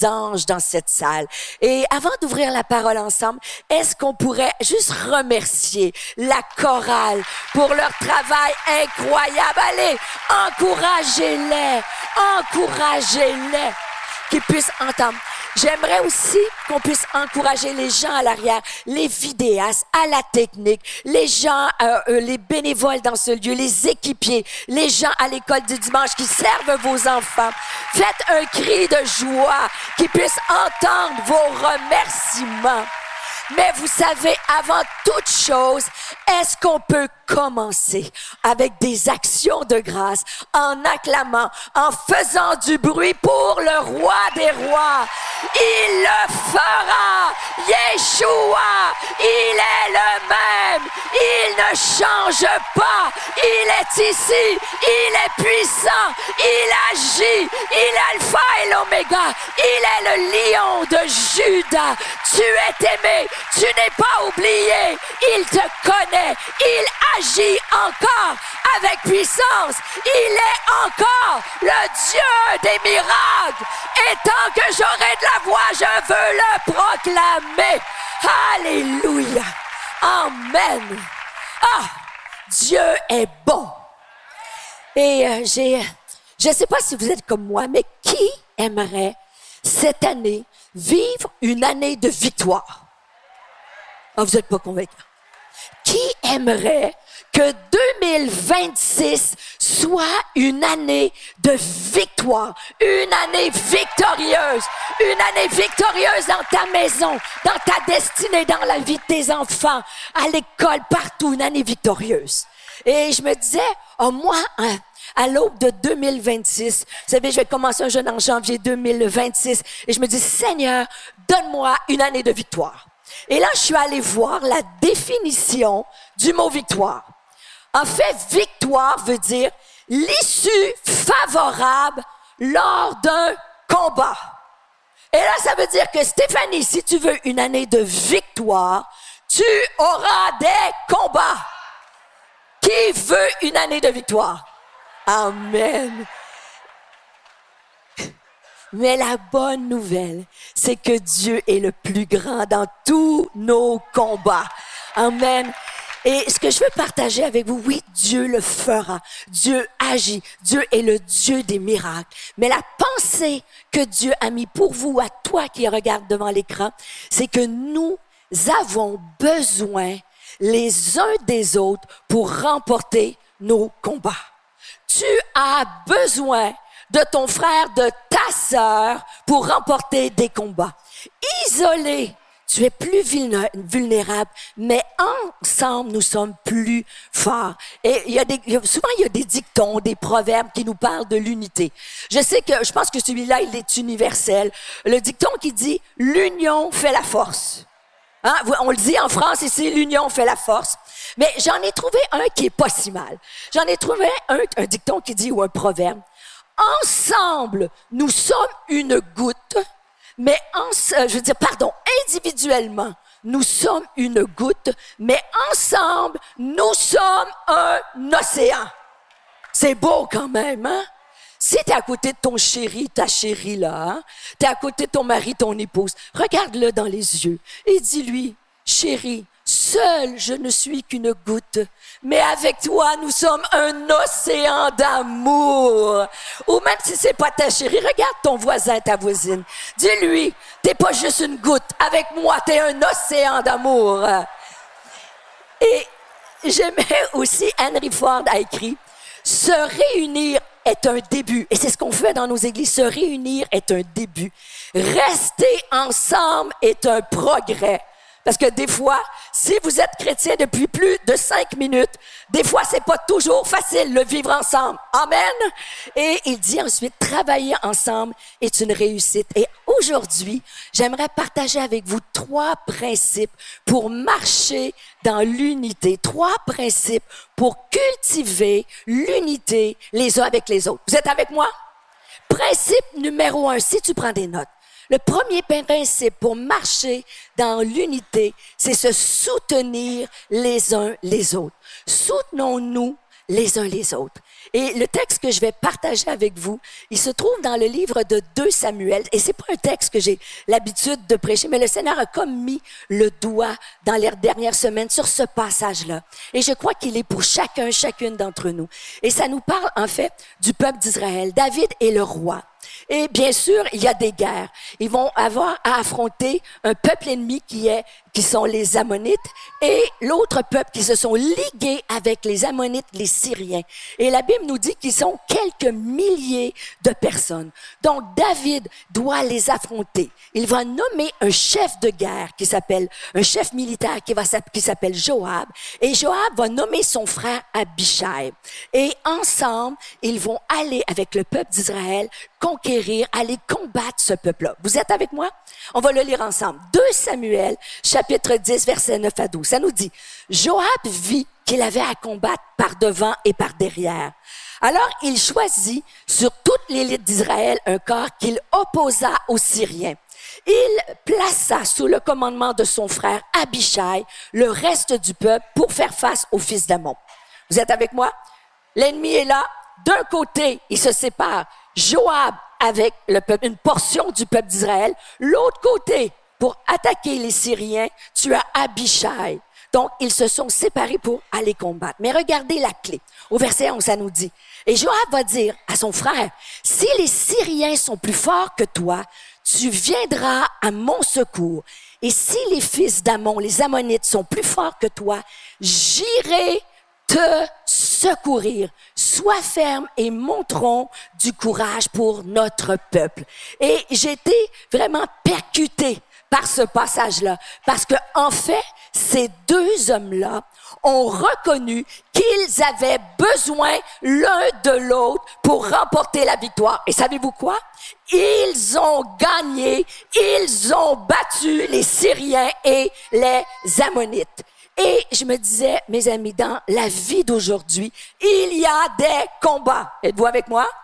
d'anges dans cette salle. Et avant d'ouvrir la parole ensemble, est-ce qu'on pourrait juste remercier la chorale pour leur travail incroyable? Allez, encouragez-les, encouragez-les, qu'ils puissent entendre. J'aimerais aussi qu'on puisse encourager les gens à l'arrière, les vidéastes, à la technique, les gens, les bénévoles dans ce lieu, les équipiers, les gens à l'école du dimanche qui servent vos enfants. Faites un cri de joie, qu'ils puissent entendre vos remerciements. Mais vous savez, avant toute chose, est-ce qu'on peut commencer avec des actions de grâce, en acclamant, en faisant du bruit pour le roi des rois? Il le fera! Yeshua! Il est le même! Il ne change pas! Il est ici! Il est puissant! Il agit! Il est Alpha et l'Oméga! Il est le lion de Juda! Tu es aimé! Tu n'es pas oublié! Il te connaît! Il agit encore avec puissance! Il est encore le Dieu des miracles! Et tant que j'aurai de la voix, je veux le proclamer! Alléluia! Amen! Ah! Dieu est bon! Et je ne sais pas si vous êtes comme moi, mais qui aimerait cette année vivre une année de victoire? Ah, vous n'êtes pas convaincus. Qui aimerait que 2026 soit une année de victoire, une année victorieuse dans ta maison, dans ta destinée, dans la vie de tes enfants, à l'école, partout, une année victorieuse. Et je me disais, moi, à l'aube de 2026, vous savez, je vais commencer un jeûne en janvier 2026, et je me dis, Seigneur, donne-moi une année de victoire. Et là, je suis allée voir la définition du mot victoire. En fait, victoire veut dire l'issue favorable lors d'un combat. Et là, ça veut dire que Stéphanie, si tu veux une année de victoire, tu auras des combats. Qui veut une année de victoire? Amen. Mais la bonne nouvelle, c'est que Dieu est le plus grand dans tous nos combats. Amen. Et ce que je veux partager avec vous, oui, Dieu le fera. Dieu agit. Dieu est le Dieu des miracles. Mais la pensée que Dieu a mis pour vous, à toi qui regarde devant l'écran, c'est que nous avons besoin les uns des autres pour remporter nos combats. Tu as besoin de ton frère, de ta sœur pour remporter des combats. Isolé, tu es plus vulnérable, mais ensemble, nous sommes plus forts. Et souvent, il y a des dictons, des proverbes qui nous parlent de l'unité. Je pense que celui-là, il est universel. Le dicton qui dit « l'union fait la force ». Hein? On le dit en France ici, l'union fait la force. Mais j'en ai trouvé un qui est pas si mal. J'en ai trouvé un dicton qui dit, ou un proverbe. Ensemble, nous sommes une goutte, mais individuellement, nous sommes une goutte, mais ensemble, nous sommes un océan. C'est beau quand même, hein? Si t'es à côté de ton chéri, ta chérie là, hein? T'es à côté de ton mari, ton épouse, regarde-le dans les yeux et dis-lui, chérie, seul je ne suis qu'une goutte, mais avec toi nous sommes un océan d'amour. Ou même si c'est pas ta chérie, regarde ton voisin, ta voisine, dis-lui, t'es pas juste une goutte, avec moi t'es un océan d'amour. Et j'aimais aussi, Henry Ford a écrit, se réunir est un début. Et c'est ce qu'on fait dans nos églises. Se réunir est un début. Rester ensemble est un progrès. Parce que des fois, si vous êtes chrétien depuis plus de 5 minutes, des fois, c'est pas toujours facile de vivre ensemble. Amen. Et il dit ensuite, travailler ensemble est une réussite. Et aujourd'hui, j'aimerais partager avec vous 3 principes pour marcher dans l'unité. 3 principes pour cultiver l'unité les uns avec les autres. Vous êtes avec moi? Principe numéro 1, si tu prends des notes. Le premier principe pour marcher dans l'unité, c'est se soutenir les uns les autres. Soutenons-nous les uns les autres. Et le texte que je vais partager avec vous, il se trouve dans le livre de 2 Samuel. Et c'est pas un texte que j'ai l'habitude de prêcher, mais le Seigneur a comme mis le doigt dans les dernières semaines sur ce passage-là. Et je crois qu'il est pour chacune d'entre nous. Et ça nous parle, en fait, du peuple d'Israël. David est le roi. Et bien sûr, il y a des guerres. Ils vont avoir à affronter un peuple ennemi qui sont les Ammonites et l'autre peuple qui se sont ligués avec les Ammonites, les Syriens. Et la Bible nous dit qu'ils sont quelques milliers de personnes. Donc, David doit les affronter. Il va nommer un chef de guerre un chef militaire qui s'appelle Joab. Et Joab va nommer son frère Abishai. Et ensemble, ils vont aller avec le peuple d'Israël conquérir, aller combattre ce peuple-là. Vous êtes avec moi? On va le lire ensemble. 2 Samuel, chapitre 10, versets 9 à 12. Ça nous dit, Joab vit qu'il avait à combattre par devant et par derrière. Alors, il choisit sur toute l'élite d'Israël un corps qu'il opposa aux Syriens. Il plaça sous le commandement de son frère Abishai le reste du peuple pour faire face aux fils d'Ammon. Vous êtes avec moi? L'ennemi est là. D'un côté, il se sépare. Joab avec le peuple, une portion du peuple d'Israël. L'autre côté, pour attaquer les Syriens, tu as Abishai. Donc, ils se sont séparés pour aller combattre. Mais regardez la clé. Au verset 11, ça nous dit, et Joab va dire à son frère, si les Syriens sont plus forts que toi, tu viendras à mon secours. Et si les fils d'Ammon, les Ammonites, sont plus forts que toi, j'irai te secourir. Sois ferme et montrons du courage pour notre peuple. Et j'ai été vraiment percutée par ce passage-là. Parce que, en fait, ces 2 hommes-là ont reconnu qu'ils avaient besoin l'un de l'autre pour remporter la victoire. Et savez-vous quoi? Ils ont gagné, ils ont battu les Syriens et les Ammonites. Et je me disais, mes amis, dans la vie d'aujourd'hui, il y a des combats. Êtes-vous avec moi?